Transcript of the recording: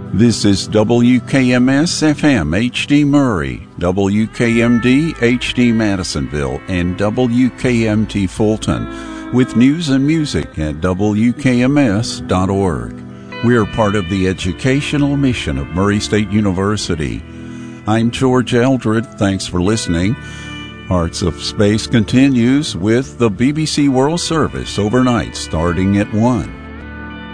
This is WKMS-FM HD Murray, WKMD HD Madisonville, and WKMT Fulton, with news and music at WKMS.org. We are part of the educational mission of Murray State University. I'm George Eldred. Thanks for listening. Hearts of Space continues with the BBC World Service overnight starting at 1.